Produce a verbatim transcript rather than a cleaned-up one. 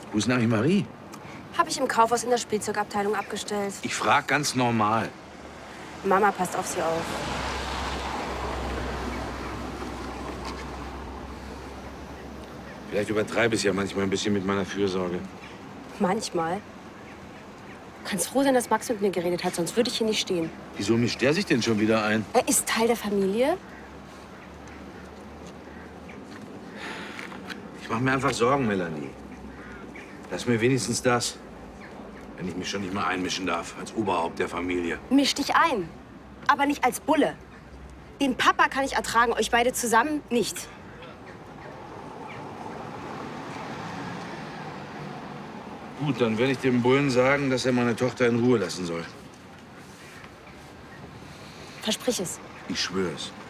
Wo ist denn eigentlich Marie? Habe ich im Kaufhaus in der Spielzeugabteilung abgestellt. Ich frage ganz normal. Mama passt auf sie auf. Vielleicht übertreibe ich ja manchmal ein bisschen mit meiner Fürsorge. Manchmal. Du kannst froh sein, dass Max mit mir geredet hat, sonst würde ich hier nicht stehen. Wieso mischt der sich denn schon wieder ein? Er ist Teil der Familie. Ich mache mir einfach Sorgen, Melanie. Lass mir wenigstens das. Wenn ich mich schon nicht mal einmischen darf, als Oberhaupt der Familie. Misch dich ein. Aber nicht als Bulle. Den Papa kann ich ertragen, euch beide zusammen nicht. Gut, dann werde ich dem Bullen sagen, dass er meine Tochter in Ruhe lassen soll. Versprich es. Ich schwör's.